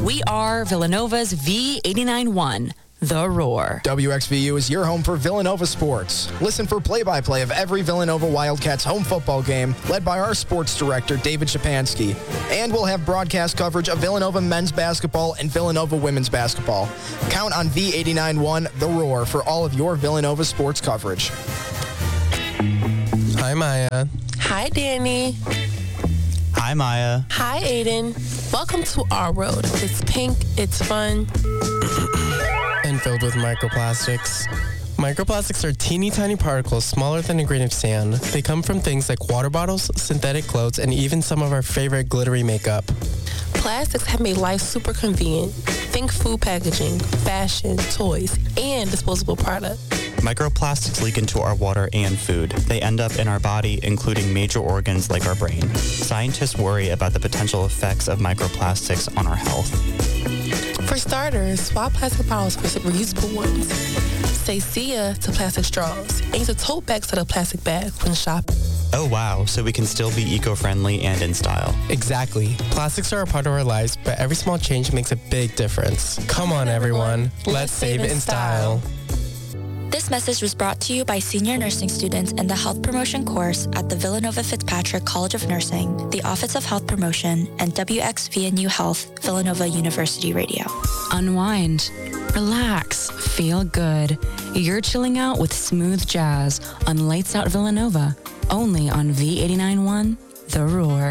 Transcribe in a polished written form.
We are Villanova's V89.1, The Roar. WXVU is your home for Villanova sports. Listen for play-by-play of every Villanova Wildcats home football game, led by our sports director, David Shapansky. And we'll have broadcast coverage of Villanova men's basketball and Villanova women's basketball. Count on V89.1, The Roar, for all of your Villanova sports coverage. Hi, Maya. Hi, Danny. Hi, Maya. Hi, Aiden. Welcome to our road. It's pink, it's fun, And filled with microplastics. Microplastics are teeny tiny particles smaller than a grain of sand. They come from things like water bottles, synthetic clothes, and even some of our favorite glittery makeup. Plastics have made life super convenient. Think food packaging, fashion, toys, and disposable products. Microplastics leak into our water and food. They end up in our body, including major organs like our brain. Scientists worry about the potential effects of microplastics on our health. For starters, swap plastic bottles for reusable ones. Say see ya to plastic straws. And use a tote bag instead of plastic bags when shopping. Oh wow, so we can still be eco-friendly and in style. Exactly. Plastics are a part of our lives, but every small change makes a big difference. Come on, everyone. Let's save it in style. This message was brought to you by senior nursing students in the Health Promotion course at the Villanova Fitzpatrick College of Nursing, the Office of Health Promotion, and WXVNU Health, Villanova University Radio. Unwind, relax, feel good. You're chilling out with smooth jazz on Lights Out Villanova, only on V89.1, The Roar.